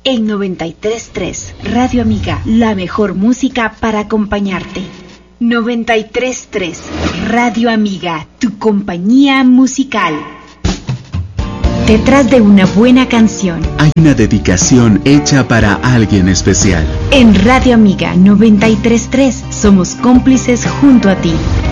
En 93.3, Radio Amiga, la mejor música para acompañarte. 93.3, Radio Amiga, tu compañía musical. Detrás de una buena canción hay una dedicación hecha para alguien especial. En Radio Amiga 93.3 somos cómplices junto a ti.